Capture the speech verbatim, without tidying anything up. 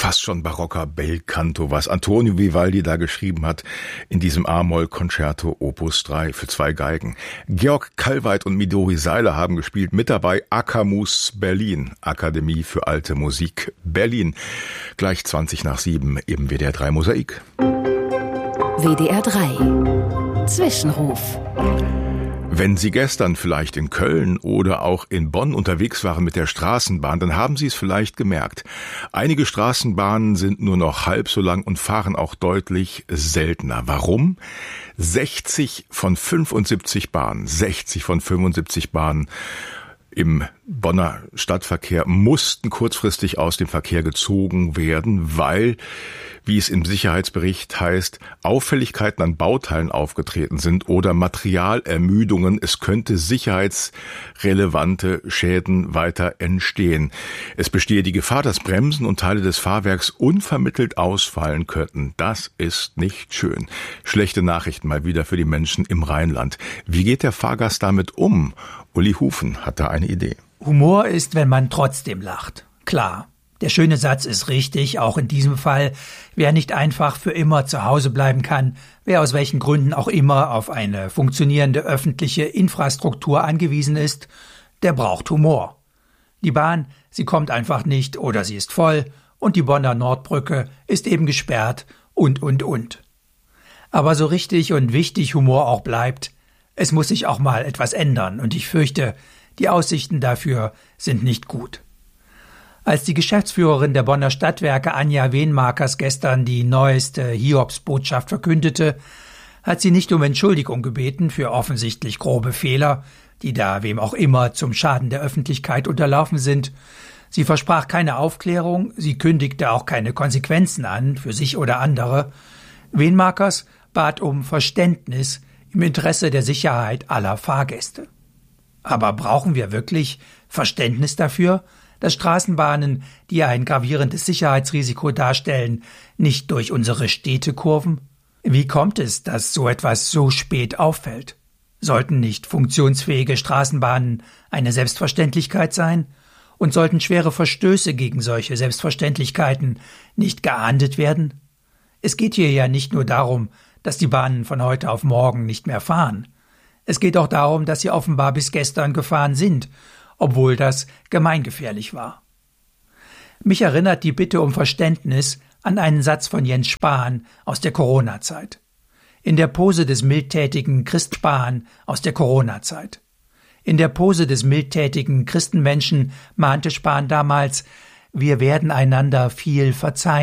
fast schon barocker Belcanto, was Antonio Vivaldi da geschrieben hat in diesem A-Moll-Concerto Opus drei für zwei Geigen. Georg Kallweit und Midori Seiler haben gespielt, mit dabei Akamus Berlin, Akademie für Alte Musik Berlin. Gleich zwanzig nach sieben im W D R drei Mosaik. W D R drei Zwischenruf. Wenn Sie gestern vielleicht in Köln oder auch in Bonn unterwegs waren mit der Straßenbahn, dann haben Sie es vielleicht gemerkt. Einige Straßenbahnen sind nur noch halb so lang und fahren auch deutlich seltener. Warum? sechzig von fünfundsiebzig Bahnen, sechzig von fünfundsiebzig Bahnen im Bonner Stadtverkehr mussten kurzfristig aus dem Verkehr gezogen werden, weil, wie es im Sicherheitsbericht heißt, Auffälligkeiten an Bauteilen aufgetreten sind oder Materialermüdungen. Es könnte sicherheitsrelevante Schäden weiter entstehen. Es bestehe die Gefahr, dass Bremsen und Teile des Fahrwerks unvermittelt ausfallen könnten. Das ist nicht schön. Schlechte Nachrichten mal wieder für die Menschen im Rheinland. Wie geht der Fahrgast damit um? Uli Hufen hat da eine Idee. Humor ist, wenn man trotzdem lacht. Klar, der schöne Satz ist richtig, auch in diesem Fall. Wer nicht einfach für immer zu Hause bleiben kann, wer aus welchen Gründen auch immer auf eine funktionierende öffentliche Infrastruktur angewiesen ist, der braucht Humor. Die Bahn, sie kommt einfach nicht oder sie ist voll und die Bonner Nordbrücke ist eben gesperrt und, und, und. Aber so richtig und wichtig Humor auch bleibt, es muss sich auch mal etwas ändern und ich fürchte, die Aussichten dafür sind nicht gut. Als die Geschäftsführerin der Bonner Stadtwerke Anja Wenmakers gestern die neueste Hiobsbotschaft verkündete, hat sie nicht um Entschuldigung gebeten für offensichtlich grobe Fehler, die da wem auch immer zum Schaden der Öffentlichkeit unterlaufen sind. Sie versprach keine Aufklärung, sie kündigte auch keine Konsequenzen an für sich oder andere. Wenmakers bat um Verständnis im Interesse der Sicherheit aller Fahrgäste. Aber brauchen wir wirklich Verständnis dafür, dass Straßenbahnen, die ein gravierendes Sicherheitsrisiko darstellen, nicht durch unsere Städte kurven? Wie kommt es, dass so etwas so spät auffällt? Sollten nicht funktionsfähige Straßenbahnen eine Selbstverständlichkeit sein? Und sollten schwere Verstöße gegen solche Selbstverständlichkeiten nicht geahndet werden? Es geht hier ja nicht nur darum, dass die Bahnen von heute auf morgen nicht mehr fahren. Es geht auch darum, dass sie offenbar bis gestern gefahren sind, obwohl das gemeingefährlich war. Mich erinnert die Bitte um Verständnis an einen Satz von Jens Spahn aus der Corona-Zeit. In der Pose des mildtätigen Christ Spahn aus der Corona-Zeit. In der Pose des mildtätigen Christenmenschen mahnte Spahn damals: Wir werden einander viel verzeihen.